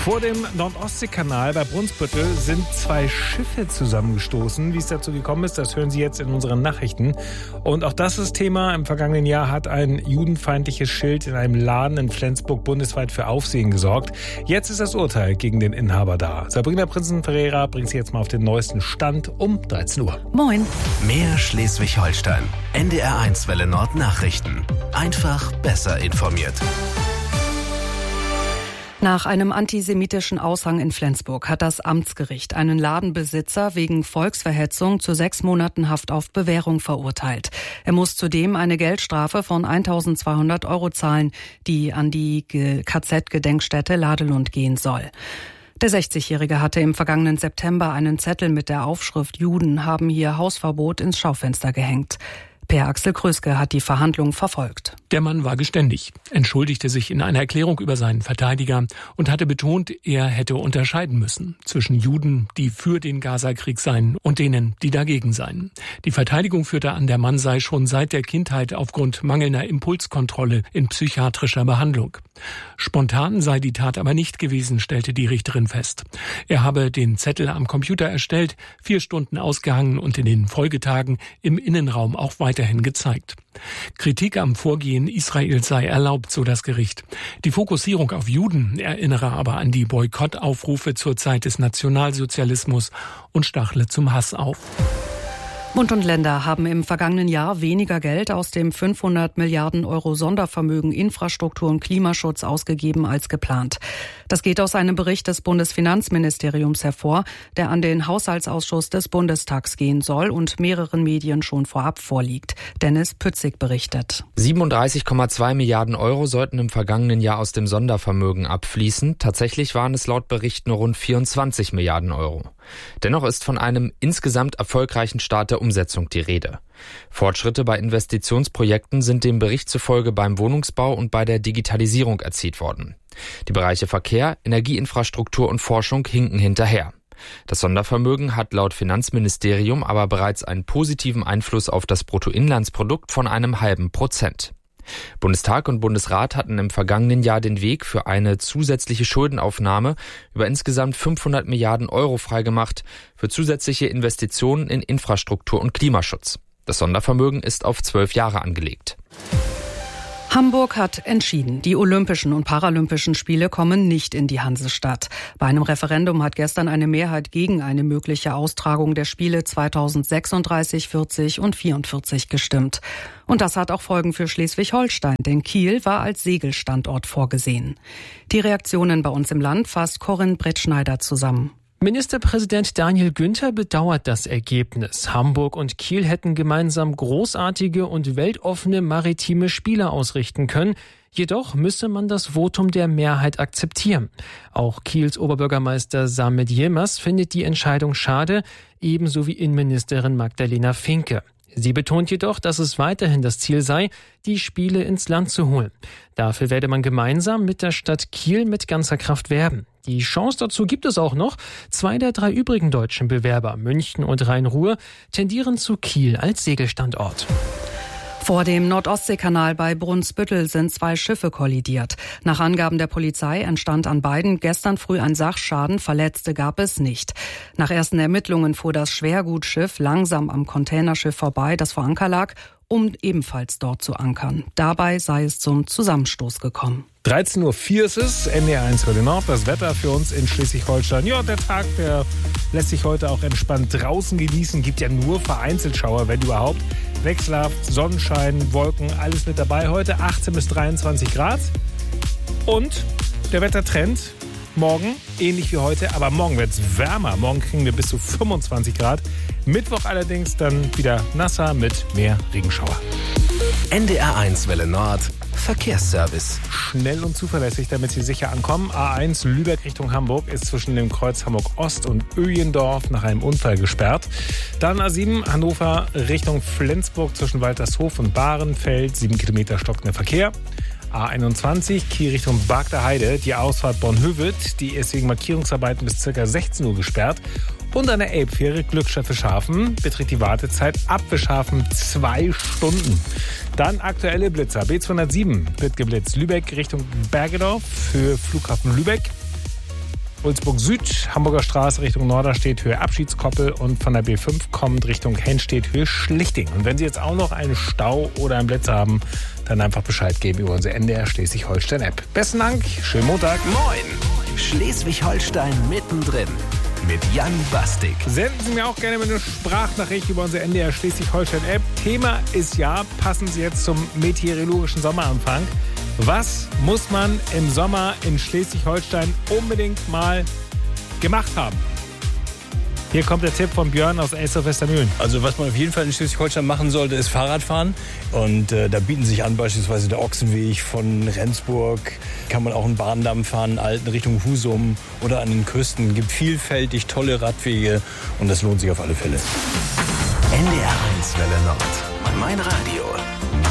Vor dem Nordostseekanal bei Brunsbüttel sind zwei Schiffe zusammengestoßen. Wie es dazu gekommen ist, das hören Sie jetzt in unseren Nachrichten. Und auch das ist Thema. Im vergangenen Jahr hat ein judenfeindliches Schild in einem Laden in Flensburg bundesweit für Aufsehen gesorgt. Jetzt ist das Urteil gegen den Inhaber da. Sabrina Prinzen-Ferreira bringt Sie jetzt mal auf den neuesten Stand um 13 Uhr. Moin. Mehr Schleswig-Holstein. NDR1 Welle Nord Nachrichten. Einfach besser informiert. Nach einem antisemitischen Aushang in Flensburg hat das Amtsgericht einen Ladenbesitzer wegen Volksverhetzung zu 6 Monaten Haft auf Bewährung verurteilt. Er muss zudem eine Geldstrafe von 1.200 € zahlen, die an die KZ-Gedenkstätte Ladelund gehen soll. Der 60-Jährige hatte im vergangenen September einen Zettel mit der Aufschrift »Juden haben hier Hausverbot« ins Schaufenster gehängt. Per Axel Kröske hat die Verhandlung verfolgt. Der Mann war geständig, entschuldigte sich in einer Erklärung über seinen Verteidiger und hatte betont, er hätte unterscheiden müssen zwischen Juden, die für den Gaza-Krieg seien, und denen, die dagegen seien. Die Verteidigung führte an, der Mann sei schon seit der Kindheit aufgrund mangelnder Impulskontrolle in psychiatrischer Behandlung. Spontan sei die Tat aber nicht gewesen, stellte die Richterin fest. Er habe den Zettel am Computer erstellt, 4 Stunden ausgehangen und in den Folgetagen im Innenraum auch weiterhin gezeigt. Kritik am Vorgehen Israels sei erlaubt, so das Gericht. Die Fokussierung auf Juden erinnere aber an die Boykottaufrufe zur Zeit des Nationalsozialismus und stachle zum Hass auf. Bund und Länder haben im vergangenen Jahr weniger Geld aus dem 500 Milliarden € Sondervermögen Infrastruktur und Klimaschutz ausgegeben als geplant. Das geht aus einem Bericht des Bundesfinanzministeriums hervor, der an den Haushaltsausschuss des Bundestags gehen soll und mehreren Medien schon vorab vorliegt. Dennis Pützig berichtet. 37,2 Milliarden € sollten im vergangenen Jahr aus dem Sondervermögen abfließen. Tatsächlich waren es laut Bericht nur rund 24 Milliarden €. Dennoch ist von einem insgesamt erfolgreichen Start der Umsetzung die Rede. Fortschritte bei Investitionsprojekten sind dem Bericht zufolge beim Wohnungsbau und bei der Digitalisierung erzielt worden. Die Bereiche Verkehr, Energieinfrastruktur und Forschung hinken hinterher. Das Sondervermögen hat laut Finanzministerium aber bereits einen positiven Einfluss auf das Bruttoinlandsprodukt von 0,5%. Bundestag und Bundesrat hatten im vergangenen Jahr den Weg für eine zusätzliche Schuldenaufnahme über insgesamt 500 Milliarden € freigemacht für zusätzliche Investitionen in Infrastruktur und Klimaschutz. Das Sondervermögen ist auf 12 Jahre angelegt. Hamburg hat entschieden, die Olympischen und Paralympischen Spiele kommen nicht in die Hansestadt. Bei einem Referendum hat gestern eine Mehrheit gegen eine mögliche Austragung der Spiele 2036, 40 und 44 gestimmt. Und das hat auch Folgen für Schleswig-Holstein, denn Kiel war als Segelstandort vorgesehen. Die Reaktionen bei uns im Land fasst Corinne Brettschneider zusammen. Ministerpräsident Daniel Günther bedauert das Ergebnis. Hamburg und Kiel hätten gemeinsam großartige und weltoffene maritime Spiele ausrichten können. Jedoch müsse man das Votum der Mehrheit akzeptieren. Auch Kiels Oberbürgermeister Samet Yilmaz findet die Entscheidung schade, ebenso wie Innenministerin Magdalena Finke. Sie betont jedoch, dass es weiterhin das Ziel sei, die Spiele ins Land zu holen. Dafür werde man gemeinsam mit der Stadt Kiel mit ganzer Kraft werben. Die Chance dazu gibt es auch noch. 2 der 3 übrigen deutschen Bewerber, München und Rhein-Ruhr, tendieren zu Kiel als Segelstandort. Vor dem Nordostseekanal bei Brunsbüttel sind 2 Schiffe kollidiert. Nach Angaben der Polizei entstand an beiden gestern früh ein Sachschaden, Verletzte gab es nicht. Nach ersten Ermittlungen fuhr das Schwergutschiff langsam am Containerschiff vorbei, das vor Anker lag, um ebenfalls dort zu ankern. Dabei sei es zum Zusammenstoß gekommen. 13.04 Uhr ist es, NDR1 Welle Nord, das Wetter für uns in Schleswig-Holstein. Ja, der Tag, der lässt sich heute auch entspannt draußen genießen, gibt ja nur vereinzelt Schauer, wenn überhaupt. Wechselhaft, Sonnenschein, Wolken, alles mit dabei heute, 18 bis 23 Grad. Und der Wettertrend, morgen ähnlich wie heute, aber morgen wird es wärmer. Morgen kriegen wir bis zu 25 Grad. Mittwoch allerdings dann wieder nasser mit mehr Regenschauer. NDR1 Welle Nord Verkehrsservice. Schnell und zuverlässig, damit Sie sicher ankommen. A1 Lübeck Richtung Hamburg ist zwischen dem Kreuz Hamburg Ost und Öjendorf nach einem Unfall gesperrt. Dann A7 Hannover Richtung Flensburg zwischen Waltershof und Bahrenfeld. 7 Kilometer stockender Verkehr. A21 Kiel Richtung Bargter Heide. Die Ausfahrt Bornhöved, die ist wegen Markierungsarbeiten bis ca. 16 Uhr gesperrt. Und an der Elbfähre Glückstadt-Fischhafen beträgt die Wartezeit ab Fischhafen 2 Stunden. Dann aktuelle Blitzer. B207 wird geblitzt. Lübeck Richtung Bergedorf für Flughafen Lübeck. Ulzburg Süd, Hamburger Straße Richtung Norderstedt, Höhe Abschiedskoppel und von der B5 kommt Richtung Henstedt, Höhe Schlichting. Und wenn Sie jetzt auch noch einen Stau oder einen Blitz haben, dann einfach Bescheid geben über unsere NDR Schleswig-Holstein-App. Besten Dank, schönen Montag. Moin! Schleswig-Holstein mittendrin mit Jan Bastik. Senden Sie mir auch gerne eine Sprachnachricht über unsere NDR Schleswig-Holstein-App. Thema ist ja, passen Sie jetzt zum meteorologischen Sommeranfang. Was muss man im Sommer in Schleswig-Holstein unbedingt mal gemacht haben? Hier kommt der Tipp von Björn aus Elsterf-Westermühlen. Also was man auf jeden Fall in Schleswig-Holstein machen sollte, ist Fahrradfahren. Und da bieten sich an beispielsweise der Ochsenweg von Rendsburg. Kann man auch einen Bahndamm fahren, einen alten Richtung Husum oder an den Küsten. Es gibt vielfältig tolle Radwege und das lohnt sich auf alle Fälle. NDR 1 Welle Nord. Mein Radio.